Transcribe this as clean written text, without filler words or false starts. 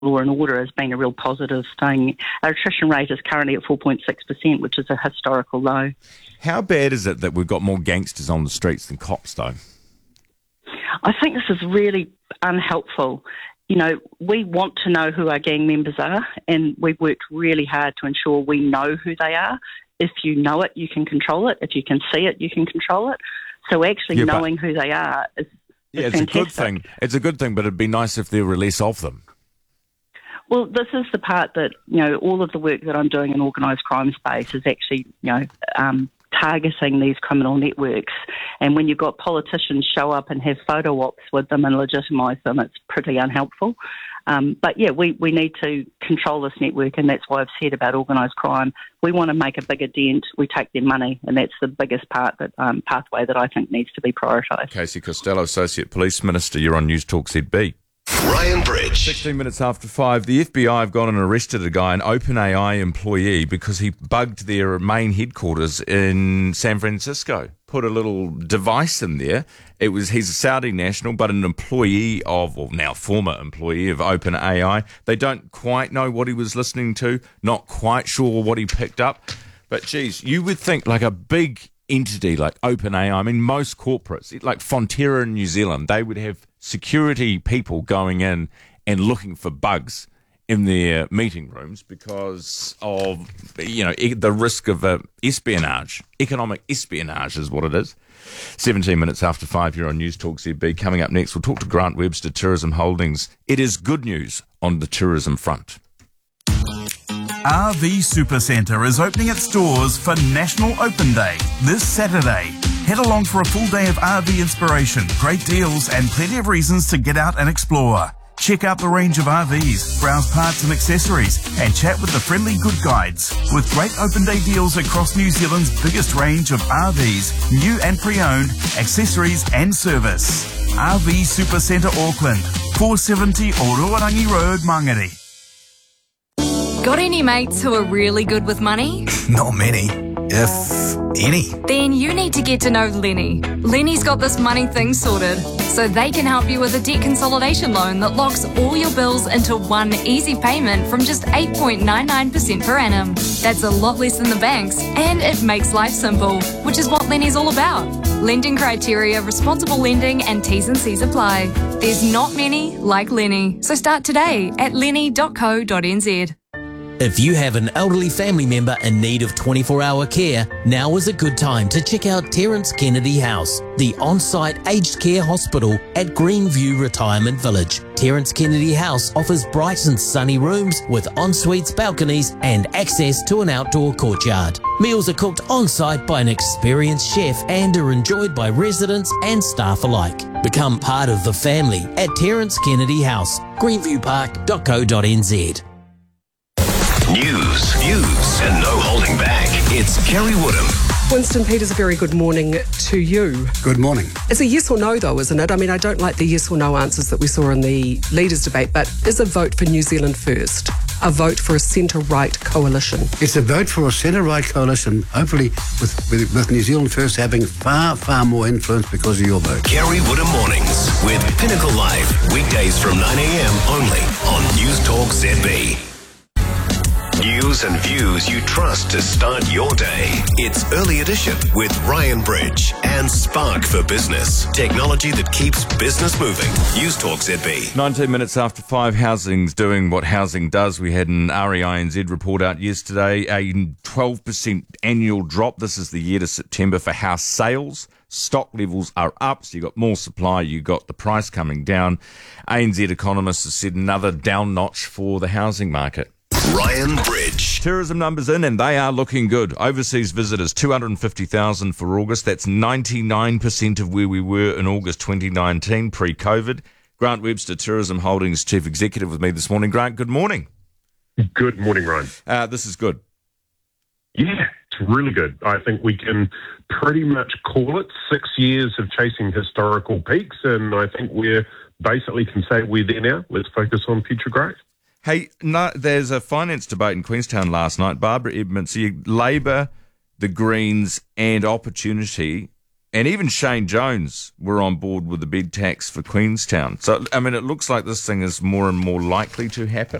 law and order has been a real positive thing. Our attrition rate is currently at 4.6%, which is a historical low. How bad is it that we've got more gangsters on the streets than cops, though? I think this is really unhelpful. You know, we want to know who our gang members are, and we've worked really hard to ensure we know who they are. If you know it, you can control it. If you can see it, you can control it. So actually knowing who they are is it's fantastic. A good thing. It's a good thing, but it'd be nice if there were less of them. Well, this is the part that, all of the work that I'm doing in organised crime space is actually, targeting these criminal networks. And when you've got politicians show up and have photo ops with them and legitimise them, it's pretty unhelpful. But we need to control this network, and that's why I've said about organised crime. We want to make a bigger dent. We take their money, and that's the biggest pathway that I think needs to be prioritised. Casey Costello, Associate Police Minister, you're on News Talk ZB. Ryan Bridge. 16 minutes after 5, the FBI have gone and arrested a guy, an OpenAI employee, because he bugged their main headquarters in San Francisco. Put a little device in there. He's a Saudi national, but an employee now former employee of OpenAI. They don't quite know what he was listening to, not quite sure what he picked up. But geez, you would think like a big entity like OpenAI, I mean, most corporates, like Fonterra in New Zealand, they would have security people going in and looking for bugs in their meeting rooms because of, the risk of espionage. Economic espionage is what it is. 17 minutes after 5 here on News Talk ZB. Coming up next, we'll talk to Grant Webster Tourism Holdings. It is good news on the tourism front. RV Supercentre is opening its doors for National Open Day this Saturday. Head along for a full day of RV inspiration, great deals and plenty of reasons to get out and explore. Check out the range of RVs, browse parts and accessories and chat with the friendly good guides. With great open day deals across New Zealand's biggest range of RVs, new and pre-owned, accessories and service. RV Supercentre Auckland, 470 Ororangi Road, Mangere. Got any mates who are really good with money? Not many, if any. Then you need to get to know Lenny. Lenny's got this money thing sorted, so they can help you with a debt consolidation loan that locks all your bills into one easy payment from just 8.99% per annum. That's a lot less than the banks, and it makes life simple, which is what Lenny's all about. Lending criteria, responsible lending, and T's and C's apply. There's not many like Lenny, so start today at lenny.co.nz. If you have an elderly family member in need of 24-hour care, now is a good time to check out Terence Kennedy House, the on-site aged care hospital at Greenview Retirement Village. Terence Kennedy House offers bright and sunny rooms with en-suites, balconies and access to an outdoor courtyard. Meals are cooked on-site by an experienced chef and are enjoyed by residents and staff alike. Become part of the family at Terence Kennedy House, greenviewpark.co.nz. News, views, and no holding back. It's Kerry Woodham. Winston Peters, a very good morning to you. Good morning. It's a yes or no, though, isn't it? I mean, I don't like the yes or no answers that we saw in the leaders' debate, but is a vote for New Zealand First a vote for a centre-right coalition? It's a vote for a centre-right coalition, hopefully with New Zealand First having far, far more influence because of your vote. Kerry Woodham Mornings with Pinnacle Live, weekdays from 9 a.m. only on News Talk ZB. News and views you trust to start your day. It's Early Edition with Ryan Bridge and Spark for Business. Technology that keeps business moving. News Talk ZB. 19 minutes after 5, housing's doing what housing does. We had an REINZ report out yesterday, a 12% annual drop. This is the year to September for house sales. Stock levels are up, so you've got more supply, you've got the price coming down. ANZ economists have said another down notch for the housing market. Ryan Bridge. Tourism numbers in, and they are looking good. Overseas visitors, 250,000 for August. That's 99% of where we were in August 2019, pre-COVID. Grant Webster, Tourism Holdings Chief Executive, with me this morning. Grant, good morning. Good morning, Ryan. This is good. Yeah, it's really good. I think we can pretty much call it 6 years of chasing historical peaks, and I think we basically can say we're there now. Let's focus on future growth. Hey, no, there's a finance debate in Queenstown last night. Barbara Edmonds, Labour, the Greens and Opportunity And even Shane Jones were on board with the bed tax for Queenstown. So, I mean, it looks like this thing is more and more likely to happen.